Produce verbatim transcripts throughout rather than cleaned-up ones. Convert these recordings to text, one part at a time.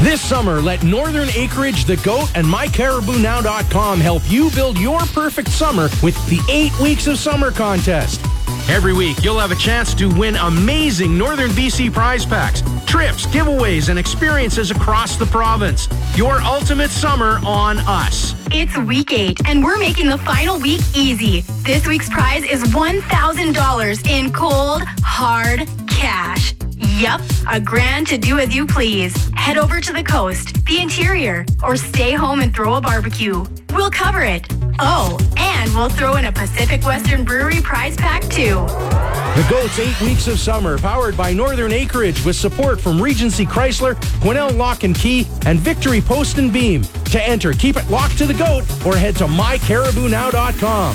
This summer, let Northern Acreage, The Goat, and my caribou now dot com help you build your perfect summer with the eight Weeks of Summer contest. Every week, you'll have a chance to win amazing Northern B C prize packs, trips, giveaways, and experiences across the province. Your ultimate summer on us. It's week eight, and we're making the final week easy. This week's prize is one thousand dollars in cold, hard cash. Yup, a grand to do as you please. Head over to the coast, the interior, or stay home and throw a barbecue. We'll cover it. Oh, and we'll throw in a Pacific Western Brewery prize pack too. The Goat's eight Weeks of Summer, powered by Northern Acreage with support from Regency Chrysler, Quesnel Lock and Key, and Victory Post and Beam. To enter, keep it locked to the Goat or head to my caribou now dot com.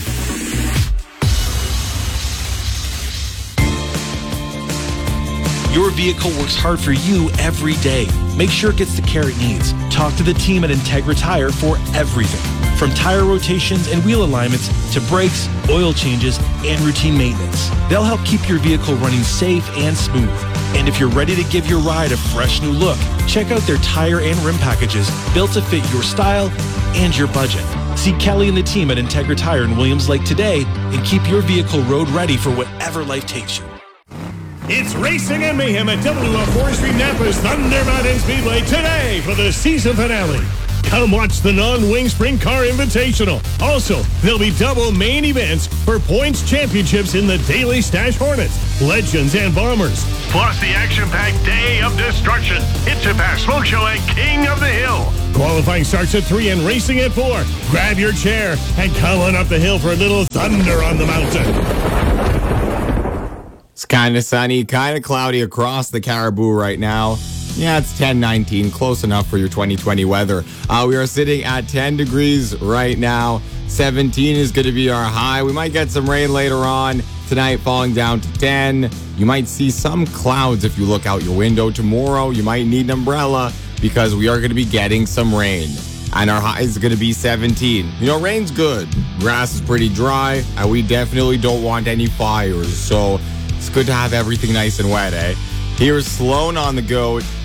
Your vehicle works hard for you every day. Make sure it gets the care it needs. Talk to the team at Integra Tire for everything. From tire rotations and wheel alignments to brakes, oil changes, and routine maintenance. They'll help keep your vehicle running safe and smooth. And if you're ready to give your ride a fresh new look, check out their tire and rim packages built to fit your style and your budget. See Kelly and the team at Integra Tire in Williams Lake today and keep your vehicle road ready for whatever life takes you. It's racing and mayhem at W F Forestry Napa's Thunder Mountain Speedway today for the season finale. Come watch the non-wing sprint car invitational. Also, there'll be double main events for points championships in the Daily Stash Hornets, Legends, and Bombers. Plus the action-packed Day of Destruction, Hit to Pass Smoke Show, and King of the Hill. Qualifying starts at three and racing at four. Grab your chair and come on up the hill for a little thunder on the mountain. It's kind of sunny, kind of cloudy across the Caribou right now. Yeah, it's ten nineteen, close enough for your twenty twenty weather. Uh, we are sitting at ten degrees right now. seventeen is going to be our high. We might get some rain later on tonight, falling down to ten. You might see some clouds if you look out your window. Tomorrow, you might need an umbrella because we are going to be getting some rain. And our high is going to be seventeen. You know, rain's good. Grass is pretty dry, and we definitely don't want any fires. So it's good to have everything nice and wet, eh? Here's Sloan on the Goat.